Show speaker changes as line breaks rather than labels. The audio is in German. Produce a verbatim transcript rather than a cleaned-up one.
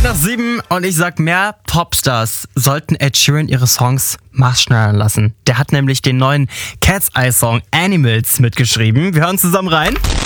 nach sieben und ich sag, mehr Popstars sollten Ed Sheeran ihre Songs maßschneidern lassen. Der hat nämlich den neuen Cat's Eye Song Animals mitgeschrieben. Wir hören zusammen rein.